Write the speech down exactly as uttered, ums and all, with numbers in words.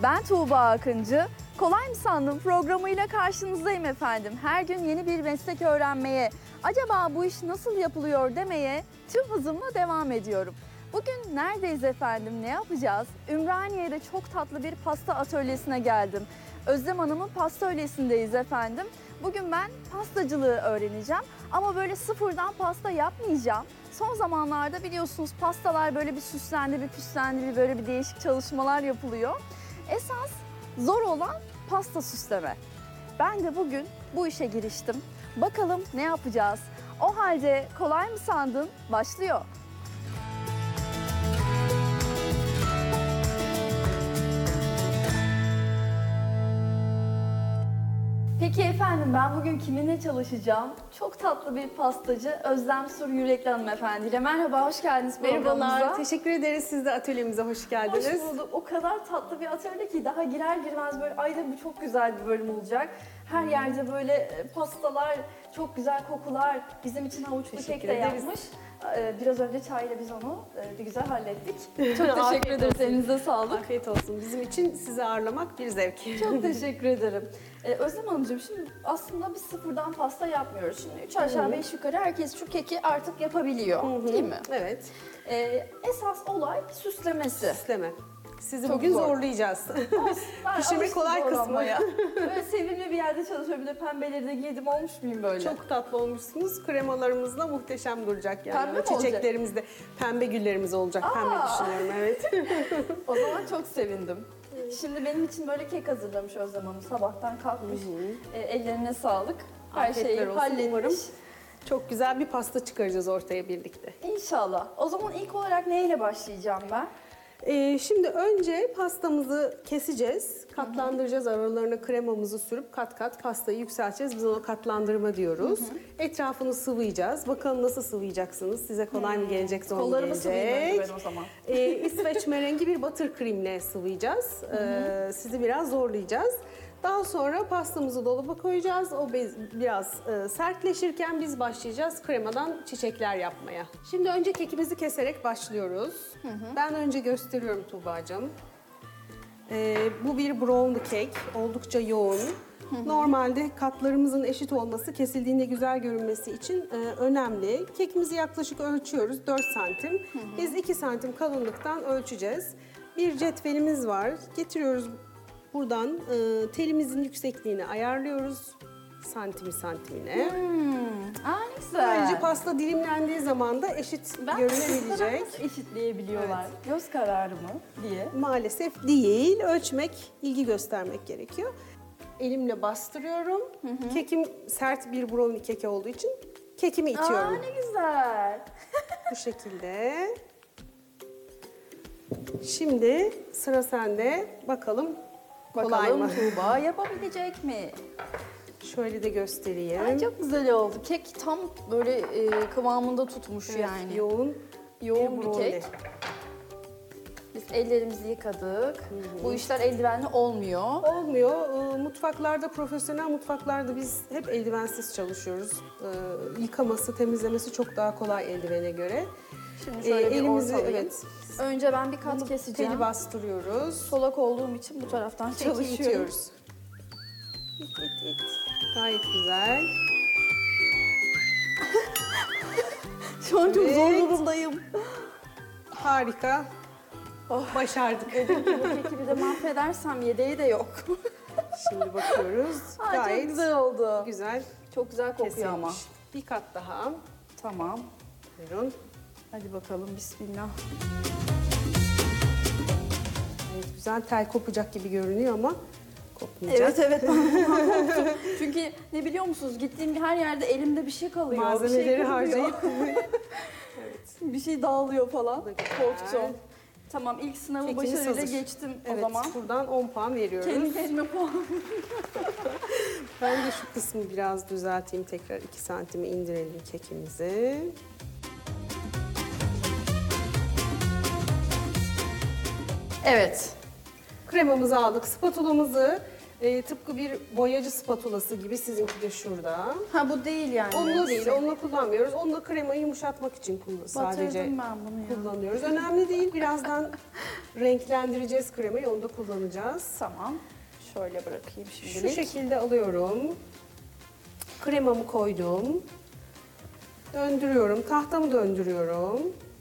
Ben Tuğba Akıncı. Kolay mı sandın programıyla karşınızdayım efendim. Her gün yeni bir meslek öğrenmeye, acaba bu iş nasıl yapılıyor demeye tüm hızımla devam ediyorum. Bugün neredeyiz efendim, ne yapacağız? Ümraniye'de çok tatlı bir pasta atölyesine geldim. Özlem Hanım'ın pasta atölyesindeyiz efendim. Bugün ben pastacılığı öğreneceğim ama böyle sıfırdan pasta yapmayacağım. Son zamanlarda biliyorsunuz pastalar böyle bir süslendi, bir püslendi, bir böyle bir değişik çalışmalar yapılıyor. Esas zor olan pasta süsleme. Ben de bugün bu işe giriştim. Bakalım ne yapacağız? O halde kolay mı sandın? Başlıyor. Peki efendim, ben bugün kiminle çalışacağım? Çok tatlı bir pastacı Özlem Sur Yürekli hanımefendiyle. Merhaba, hoş geldiniz programımıza. Merhabalar, teşekkür ederiz. Siz de atölyemize hoş geldiniz. Hoş bulduk. O kadar tatlı bir atölye ki daha girer girmez böyle ayda bu çok güzel bir bölüm olacak. Her yerde böyle pastalar, çok güzel kokular. Bizim için havuçlu kek de yapmış. Biraz önce çayla biz onu bir güzel hallettik. Çok teşekkür ederiz. Elinize sağlık. Afiyet olsun. Bizim için sizi ağırlamak bir zevk. Çok teşekkür ederim. Ee, Özlem Hanımcığım, şimdi aslında biz sıfırdan pasta yapmıyoruz. Şimdi üç aşağı beş yukarı herkes şu keki artık yapabiliyor, Hı-hı. değil mi? Evet. Ee, esas olay süslemesi. Süsleme. Sizi Çok bugün zor. zorlayacağız. Pişirme kolay kısmı. Böyle sevimli bir yerde çalışıyorum. Bir de pembeleri de giydim, olmuş muyum böyle? Çok tatlı olmuşsunuz. Kremalarımızla muhteşem duracak yani. Pembe mi Çiçeklerimiz de pembe güllerimiz olacak. Aa. Pembe düşünüyorum, evet. O zaman çok sevindim. Şimdi benim için böyle kek hazırlamış Özlem Hanım. Sabahtan kalkmış. E, ellerine sağlık. Her Afiyetler şeyi olsun, halletmiş. umarım. Çok güzel bir pasta çıkaracağız ortaya birlikte. İnşallah. O zaman ilk olarak neyle başlayacağım ben? Ee, şimdi önce pastamızı keseceğiz, katlandıracağız, aralarına kremamızı sürüp kat kat pastayı yükselteceğiz. Biz ona katlandırma diyoruz. Hı hı. Etrafını sıvayacağız. Bakalım nasıl sıvayacaksınız? Size kolay mı gelecek, zor mu gelecek? Kollarımı sıvayayım ben o zaman. Ee, İsveç merengi bir buttercream'le sıvayacağız. Ee, sizi biraz zorlayacağız. Daha sonra pastamızı dolaba koyacağız. O bez biraz e, sertleşirken biz başlayacağız kremadan çiçekler yapmaya. Şimdi önce kekimizi keserek başlıyoruz. Hı hı. Ben önce gösteriyorum Tuğba'cığım. Ee, bu bir brownie kek. Oldukça yoğun. Hı hı. Normalde katlarımızın eşit olması, kesildiğinde güzel görünmesi için e, önemli. Kekimizi yaklaşık ölçüyoruz. dört santim. Hı hı. Biz iki santim kalınlıktan ölçeceğiz. Bir cetvelimiz var. Getiriyoruz. Buradan e, telimizin yüksekliğini ayarlıyoruz santimi santimine. Hmm. Aa, ne güzel. Böylece pasta dilimlendiği zaman da eşit ben görünebilecek. Nasıl eşitleyebiliyorlar? Evet. Göz kararı mı diye. Maalesef değil. Ölçmek, ilgi göstermek gerekiyor. Elimle bastırıyorum. Hı hı. Kekim sert bir brownie keki olduğu için kekimi itiyorum. Aa, ne güzel. Bu şekilde. Şimdi sıra sende. Bakalım. Kolay Bakalım mı? Tuğba yapabilecek mi? Şöyle de göstereyim. Ay, çok güzel oldu. Kek tam böyle e, kıvamında tutmuş Evet, yani. Yoğun, yoğun bir, bir kek. Biz ellerimizi yıkadık. Hı hı. Bu işler eldivenli olmuyor. Olmuyor. Mutfaklarda, profesyonel mutfaklarda biz hep eldivensiz çalışıyoruz. Yıkaması, temizlemesi çok daha kolay eldivene göre. Şimdi şöyle bir elimizi, ortalayayım. evet. Önce ben bir kat Bunu keseceğim. Teli bastırıyoruz. Solak olduğum için bu taraftan Keki çalışıyorum. itiyoruz. İt, it, it. Gayet güzel. Şu an çok Evet. zor durumdayım. Harika. Oh. Başardık. Dedim ki bu keki bir de mahvedersem yedeği de yok. Şimdi bakıyoruz. Ay, Gayet çok güzel oldu. Güzel. Çok güzel kokuyor kesilmiş. ama. Bir kat daha. Tamam. Buyurun. Hadi bakalım, bismillah. Evet, güzel tel kopacak gibi görünüyor ama kopmayacak. Evet evet. Ben çünkü ne biliyor musunuz? Gittiğim her yerde elimde bir şey kalıyor. Malzemeleri bir şey harcayıp. evet. Bir şey dağılıyor falan. Korktum. Tamam, ilk sınavı Kekimiz başarıyla hazır. geçtim Evet, o zaman. buradan on puan veriyoruz. Kendi kendime puan. Ben de şu kısmı biraz düzelteyim. Tekrar iki santime indirelim kekimizi. Evet. Kremamızı aldık. Spatulamızı Ee, tıpkı bir boyacı spatulası gibi, sizinki de şurada. Ha bu değil yani. Onunla değil, onunla kullanmıyoruz. Onunla kremayı yumuşatmak için kullan sadece Batırdım ben bunu ya. kullanıyoruz. Önemli değil, birazdan renklendireceğiz kremayı, onu da kullanacağız. Tamam. Şöyle bırakayım Şu şimdilik. şekilde alıyorum. Kremamı koydum. Döndürüyorum, tahtamı döndürüyorum.